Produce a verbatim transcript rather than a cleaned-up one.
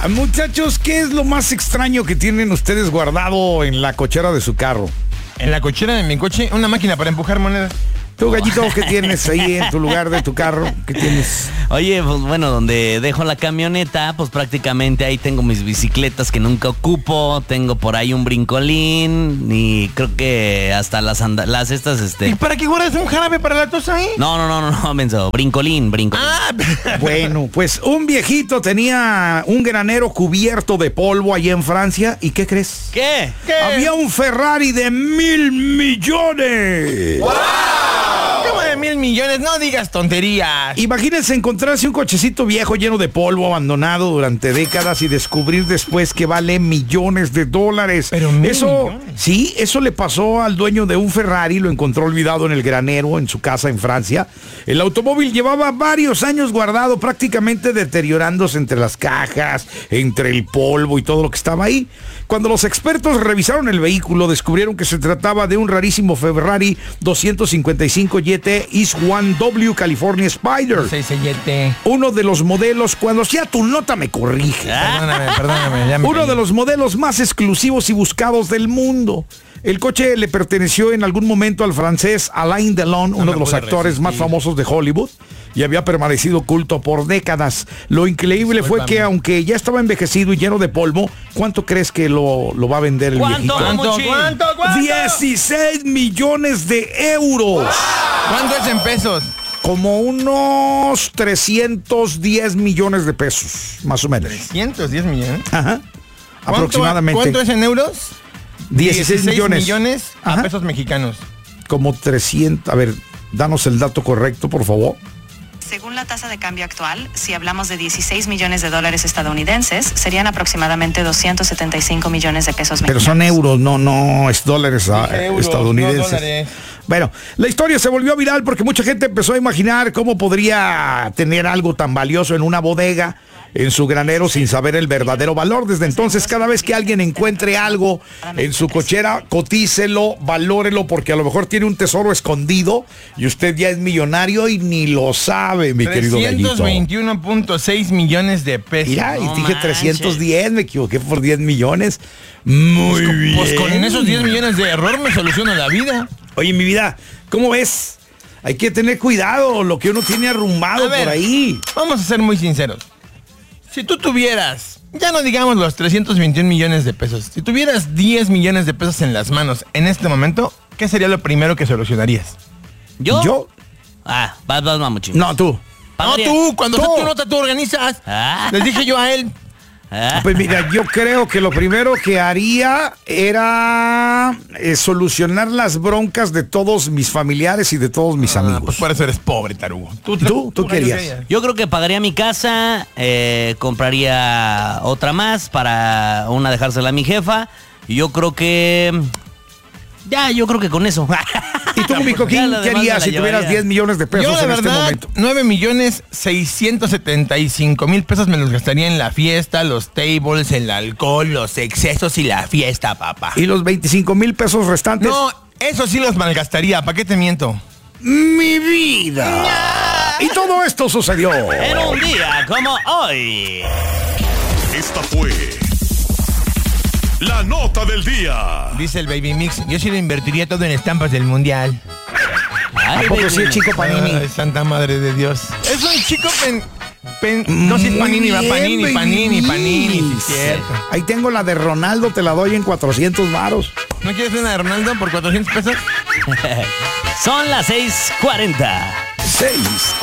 Muchachos, ¿qué es lo más extraño que tienen ustedes guardado en la cochera de su carro? En la cochera de mi coche, una máquina para empujar monedas. Tú, Gallito, ¿qué tienes ahí en tu lugar de tu carro? ¿Qué tienes? Oye, pues bueno, donde dejo la camioneta, pues prácticamente ahí tengo mis bicicletas que nunca ocupo, tengo por ahí un brincolín y creo que hasta las anda- las estas, este... ¿Y para qué guardas un jarabe para la tos ahí? No, no, no, no, no, menso, brincolín, brincolín. Ah, Bueno, pues un viejito tenía un granero cubierto de polvo allá en Francia. ¿Y qué crees? ¿Qué? ¿qué? Había un Ferrari de mil millones. ¿Cómo de mil millones? No digas tonterías. Imagínense encontrarse un cochecito viejo lleno de polvo abandonado durante décadas y descubrir después que vale millones de dólares. Pero mil eso, millones. sí, eso le pasó al dueño de un Ferrari, lo encontró olvidado en el granero en su casa en Francia. El automóvil llevaba varios años guardado, prácticamente deteriorándose entre las cajas, entre el polvo y todo lo que estaba ahí. Cuando los expertos revisaron el vehículo, descubrieron que se trataba de un rarísimo Ferrari doscientos cincuenta y cinco G T East One W California Spider. Seis sellete. Uno de los modelos, cuando sea tu nota me corrige. Perdóname, perdóname. Ya me Uno caí. de los modelos más exclusivos y buscados del mundo. El coche le perteneció en algún momento al francés Alain Delon, uno me de los pude actores resistir. más famosos de Hollywood, y había permanecido oculto por décadas. Lo increíble fue Discúlpame. que aunque ya estaba envejecido y lleno de polvo, ¿cuánto crees que lo, lo va a vender el ¿Cuánto? viejito? ¿Cuánto? Mochi. ¿Cuánto? ¿Cuánto? dieciséis millones de euros. ¿Cuánto es en pesos? Como unos trescientos diez millones de pesos, más o menos. ciento diez millones. Ajá. ¿Cuánto- Aproximadamente. ¿Cuánto es en euros? dieciséis millones. millones a Ajá. pesos mexicanos. Como trescientos. A ver, danos el dato correcto, por favor. Según la tasa de cambio actual, si hablamos de dieciséis millones de dólares estadounidenses, serían aproximadamente doscientos setenta y cinco millones de pesos Pero mexicanos. son euros, no, no es dólares ah, Dije euros, estadounidenses. no dólares. Bueno, la historia se volvió viral porque mucha gente empezó a imaginar cómo podría tener algo tan valioso en una bodega, en su granero, sin saber el verdadero valor. Desde entonces, cada vez que alguien encuentre algo en su cochera, cotícelo, valórelo, porque a lo mejor tiene un tesoro escondido y usted ya es millonario y ni lo sabe, mi querido Gallito. trescientos veintiuno punto seis millones de pesos. Mira, y No dije manches. trescientos diez, me equivoqué por diez millones. Muy bien. Pues con esos diez millones de error me soluciona la vida. Oye, mi vida, ¿cómo ves? Hay que tener cuidado, lo que uno tiene arrumbado A ver. por ahí. Vamos a ser muy sinceros. Si tú tuvieras, ya no digamos los trescientos veintiún millones de pesos, si tuvieras diez millones de pesos en las manos en este momento, ¿qué sería lo primero que solucionarías? ¿Yo? ¿Yo? Ah, vas, vas, mamuchi. No, tú. No, Pagaría- tú, cuando Tú. sea tu nota tú organizas. Ah. Les dije yo a él. Ah. Pues mira, yo creo que lo primero que haría era eh, solucionar las broncas de todos mis familiares y de todos mis Ah, amigos. pues por eso eres pobre, tarugo. ¿Tú? ¿Tú qué harías? Yo creo que pagaría mi casa, eh, compraría otra más para una dejársela a mi jefa. Y yo creo que... Ya, yo creo que con eso. ¿Y tú, mi Ya Coquín, lo qué demás me harías la si tuvieras llevaría. diez millones de pesos Yo, la en este verdad, momento? nueve millones seiscientos setenta y cinco mil pesos me los gastaría en la fiesta, los tables, el alcohol, los excesos y la fiesta, papá. ¿Y los veinticinco mil pesos restantes? No, eso sí los malgastaría, ¿para qué te miento? ¡Mi vida! Y todo esto sucedió. En un día como hoy. Esta fue la nota del día. Dice el Baby Mix, yo sí lo invertiría todo en estampas del mundial. Ay, ¿A poco baby. sí, chico Panini? Ay, Santa Madre de Dios. Es un chico pen... pen- no, si es Muy Panini, va bien, Panini, baby Panini, Panini, sí, Mix. es cierto. Ahí tengo la de Ronaldo, te la doy en cuatrocientos varos. ¿No quieres una de Ronaldo por cuatrocientos pesos? Son las seis cuarenta. Seis.